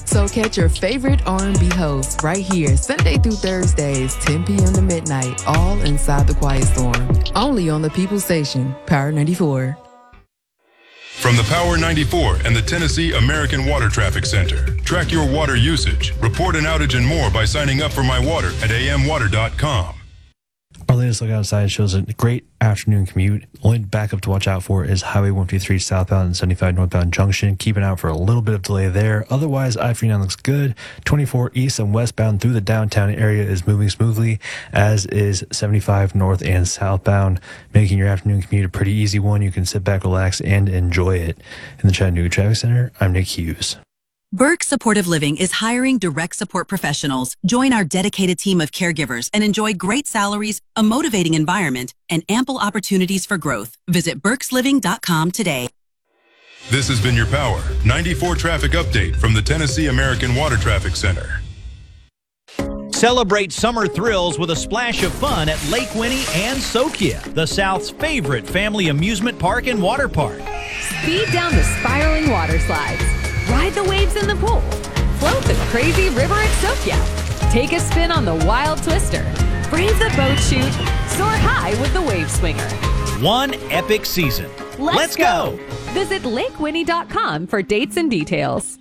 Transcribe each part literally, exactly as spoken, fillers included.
So catch your favorite R and B hosts right here, Sunday through Thursdays, ten p.m. to midnight, all inside the Quiet Storm. Only on the People Station, Power ninety-four. From the Power ninety-four and the Tennessee American Water Traffic Center. Track your water usage, report an outage and more by signing up for My Water at a m water dot com. Our latest look outside shows a great afternoon commute. Only backup to watch out for is Highway one fifty-three southbound and seventy-five northbound junction. Keep an eye out for a little bit of delay there. Otherwise, I forty-nine looks good. twenty-four east and westbound through the downtown area is moving smoothly, as is seventy-five north and southbound, making your afternoon commute a pretty easy one. You can sit back, relax, and enjoy it. In the Chattanooga Traffic Center, I'm Nick Hughes. Burke Supportive Living is hiring direct support professionals. Join our dedicated team of caregivers and enjoy great salaries, a motivating environment, and ample opportunities for growth. Visit burks living dot com today. This has been your Power ninety-four traffic update from the Tennessee American Water Traffic Center. Celebrate summer thrills with a splash of fun at Lake Winnie and Sokia, the South's favorite family amusement park and water park. Speed down the spiraling water slides. Ride the waves in the pool. Float the crazy river at Sokia. Take a spin on the wild twister. Brave the boat chute. Soar high with the wave swinger. One epic season. Let's, Let's go. go. Visit lake winnie dot com for dates and details.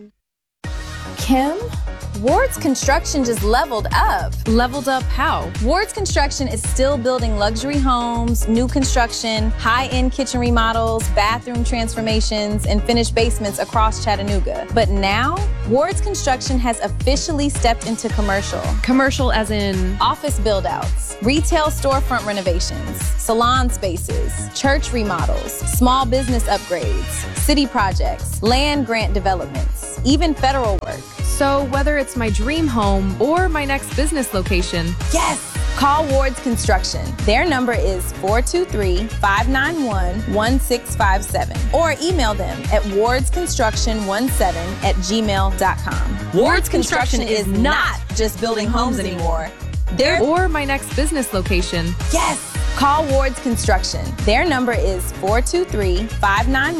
Kim, Ward's Construction just leveled up. Leveled up how? Ward's Construction is still building luxury homes, new construction, high-end kitchen remodels, bathroom transformations, and finished basements across Chattanooga. But now, Ward's Construction has officially stepped into commercial. Commercial as in? Office build-outs, retail storefront renovations, salon spaces, church remodels, small business upgrades, city projects, land grant developments, even federal work. So whether it's my dream home or my next business location. Yes! Call Ward's Construction. Their number is four two three, five nine one, one six five seven or email them at wards construction seventeen at gmail dot com. Ward's Construction is not just building homes anymore. They're or my next business location. Yes! Call Ward's Construction. Their number is four two three, five nine one,